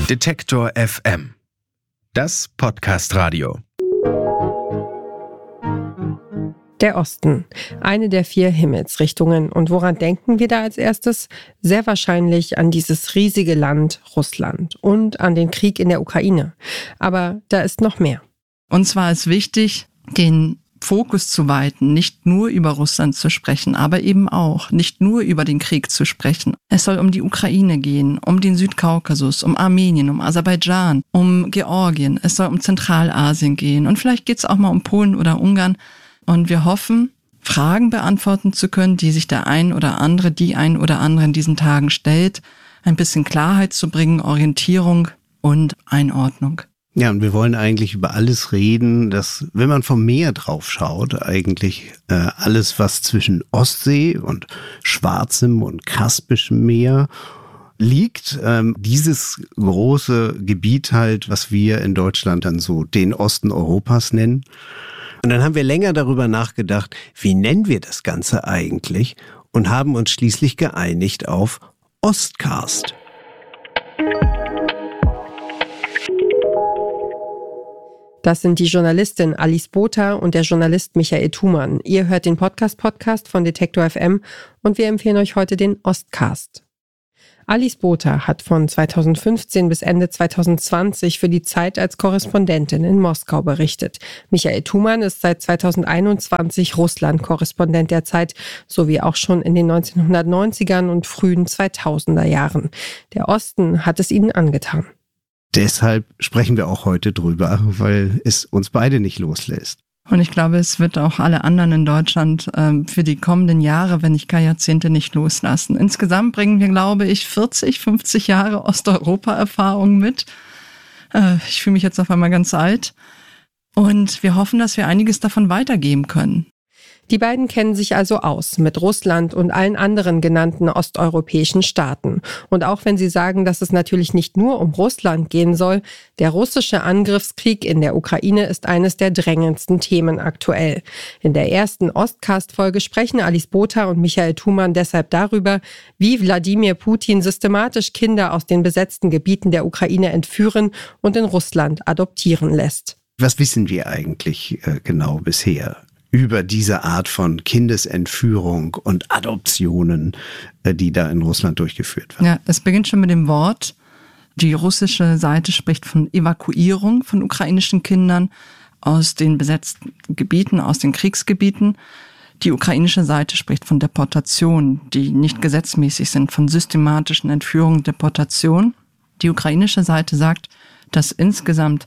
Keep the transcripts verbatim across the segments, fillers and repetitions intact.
Detektor F M. Das Podcast-Radio. Der Osten, eine der vier Himmelsrichtungen. Und woran denken wir da als erstes? Sehr wahrscheinlich an dieses riesige Land Russland und an den Krieg in der Ukraine. Aber da ist noch mehr. Uns war es wichtig, den Fokus zu weiten, nicht nur über Russland zu sprechen, aber eben auch nicht nur über den Krieg zu sprechen. Es soll um die Ukraine gehen, um den Südkaukasus, um Armenien, um Aserbaidschan, um Georgien. Es soll um Zentralasien gehen und vielleicht geht es auch mal um Polen oder Ungarn. Und wir hoffen, Fragen beantworten zu können, die sich der ein oder andere, die ein oder andere in diesen Tagen stellt, ein bisschen Klarheit zu bringen, Orientierung und Einordnung. Ja, und wir wollen eigentlich über alles reden, dass, wenn man vom Meer drauf schaut, eigentlich äh, alles, was zwischen Ostsee und Schwarzem und Kaspischem Meer liegt, ähm, dieses große Gebiet halt, was wir in Deutschland dann so den Osten Europas nennen. Und dann haben wir länger darüber nachgedacht, wie nennen wir das Ganze eigentlich, und haben uns schließlich geeinigt auf Ostcast. Das sind die Journalistin Alice Botha und der Journalist Michael Thumann. Ihr hört den Podcast-Podcast von Detektor F M und wir empfehlen euch heute den Ostcast. Alice Botha hat von zweitausendfünfzehn bis Ende zweitausendzwanzig für die Zeit als Korrespondentin in Moskau berichtet. Michael Thumann ist seit zweitausendeinundzwanzig Russland-Korrespondent der Zeit, sowie auch schon in den neunzehnhundertneunzigern und frühen zweitausender Jahren. Der Osten hat es ihnen angetan. Deshalb sprechen wir auch heute drüber, weil es uns beide nicht loslässt. Und ich glaube, es wird auch alle anderen in Deutschland äh, für die kommenden Jahre, wenn nicht gar Jahrzehnte, nicht loslassen. Insgesamt bringen wir, glaube ich, vierzig, fünfzig Jahre Osteuropa-Erfahrung mit. Äh, ich fühle mich jetzt auf einmal ganz alt. Und wir hoffen, dass wir einiges davon weitergeben können. Die beiden kennen sich also aus mit Russland und allen anderen genannten osteuropäischen Staaten. Und auch wenn sie sagen, dass es natürlich nicht nur um Russland gehen soll, der russische Angriffskrieg in der Ukraine ist eines der drängendsten Themen aktuell. In der ersten Ostcast-Folge sprechen Alice Botha und Michael Thumann deshalb darüber, wie Wladimir Putin systematisch Kinder aus den besetzten Gebieten der Ukraine entführen und in Russland adoptieren lässt. Was wissen wir eigentlich äh, genau bisher über diese Art von Kindesentführung und Adoptionen, die da in Russland durchgeführt werden? Ja, es beginnt schon mit dem Wort. Die russische Seite spricht von Evakuierung von ukrainischen Kindern aus den besetzten Gebieten, aus den Kriegsgebieten. Die ukrainische Seite spricht von Deportation, die nicht gesetzmäßig sind, von systematischen Entführungen, Deportation. Die ukrainische Seite sagt, dass insgesamt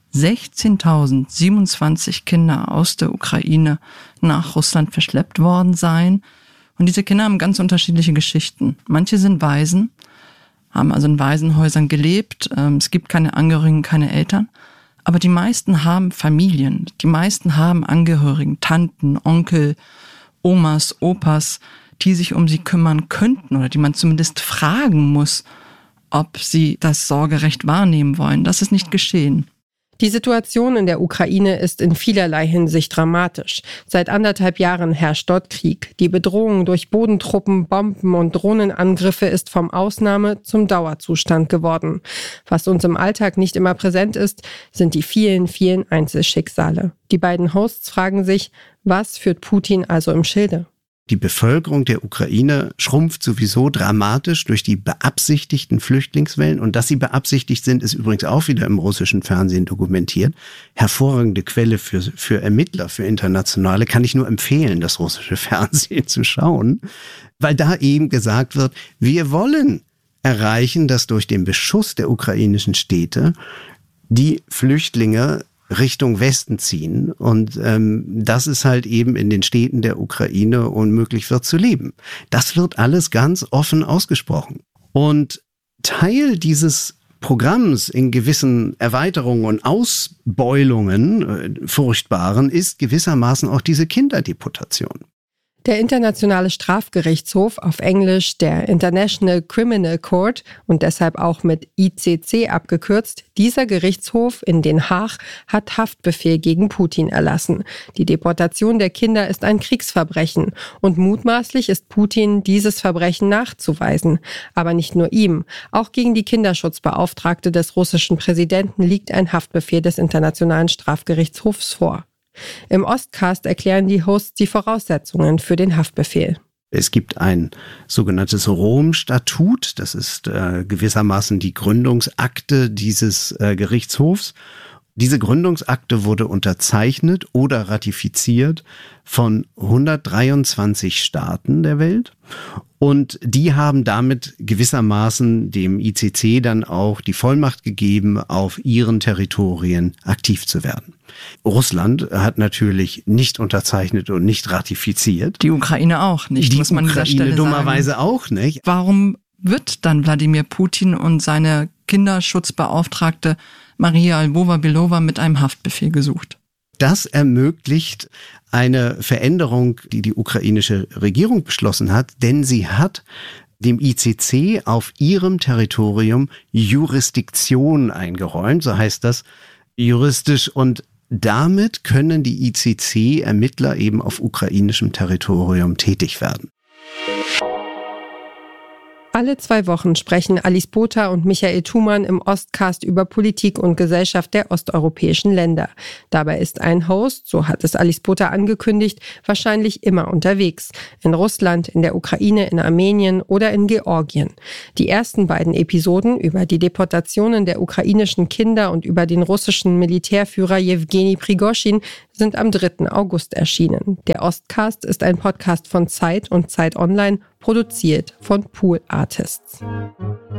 sechzehntausendsiebenundzwanzig Kinder aus der Ukraine nach Russland verschleppt worden seien. Und diese Kinder haben ganz unterschiedliche Geschichten. Manche sind Waisen, haben also in Waisenhäusern gelebt. Es gibt keine Angehörigen, keine Eltern. Aber die meisten haben Familien. Die meisten haben Angehörigen, Tanten, Onkel, Omas, Opas, die sich um sie kümmern könnten oder die man zumindest fragen muss, ob sie das Sorgerecht wahrnehmen wollen. Das ist nicht geschehen. Die Situation in der Ukraine ist in vielerlei Hinsicht dramatisch. Seit anderthalb Jahren herrscht dort Krieg. Die Bedrohung durch Bodentruppen, Bomben und Drohnenangriffe ist vom Ausnahme- zum Dauerzustand geworden. Was uns im Alltag nicht immer präsent ist, sind die vielen, vielen Einzelschicksale. Die beiden Hosts fragen sich, was führt Putin also im Schilde? Die Bevölkerung der Ukraine schrumpft sowieso dramatisch durch die beabsichtigten Flüchtlingswellen. Und dass sie beabsichtigt sind, ist übrigens auch wieder im russischen Fernsehen dokumentiert. Hervorragende Quelle für, für Ermittler, für Internationale. Kann ich nur empfehlen, das russische Fernsehen zu schauen. Weil da eben gesagt wird, wir wollen erreichen, dass durch den Beschuss der ukrainischen Städte die Flüchtlinge Richtung Westen ziehen und ähm, dass es halt eben in den Städten der Ukraine unmöglich wird zu leben. Das wird alles ganz offen ausgesprochen. Und Teil dieses Programms in gewissen Erweiterungen und Ausbeulungen, äh, furchtbaren, ist gewissermaßen auch diese Kinderdeportation. Der Internationale Strafgerichtshof, auf Englisch der International Criminal Court und deshalb auch mit I C C abgekürzt, dieser Gerichtshof in Den Haag hat Haftbefehl gegen Putin erlassen. Die Deportation der Kinder ist ein Kriegsverbrechen und mutmaßlich ist Putin dieses Verbrechen nachzuweisen. Aber nicht nur ihm, auch gegen die Kinderschutzbeauftragte des russischen Präsidenten liegt ein Haftbefehl des Internationalen Strafgerichtshofs vor. Im Ostcast erklären die Hosts die Voraussetzungen für den Haftbefehl. Es gibt ein sogenanntes Rom-Statut, das ist äh, gewissermaßen die Gründungsakte dieses äh, Gerichtshofs. Diese Gründungsakte wurde unterzeichnet oder ratifiziert von hundertdreiundzwanzig Staaten der Welt. Und die haben damit gewissermaßen dem I C C dann auch die Vollmacht gegeben, auf ihren Territorien aktiv zu werden. Russland hat natürlich nicht unterzeichnet und nicht ratifiziert. Die Ukraine auch nicht, die muss man an dieser Ukraine Stelle dummerweise sagen. auch nicht. Warum wird dann Wladimir Putin und seine Kinderschutzbeauftragte Maria Lvova-Belova mit einem Haftbefehl gesucht? Das ermöglicht eine Veränderung, die die ukrainische Regierung beschlossen hat, denn sie hat dem I C C auf ihrem Territorium Jurisdiktion eingeräumt, so heißt das juristisch, und damit können die I C C-Ermittler eben auf ukrainischem Territorium tätig werden. Alle zwei Wochen sprechen Alice Botha und Michael Thumann im Ostcast über Politik und Gesellschaft der osteuropäischen Länder. Dabei ist ein Host, so hat es Alice Botha angekündigt, wahrscheinlich immer unterwegs. In Russland, in der Ukraine, in Armenien oder in Georgien. Die ersten beiden Episoden über die Deportationen der ukrainischen Kinder und über den russischen Militärführer Jewgeni Prigoschin sind am dritten August erschienen. Der Ostcast ist ein Podcast von Zeit und Zeit Online, produziert von Pool Artists.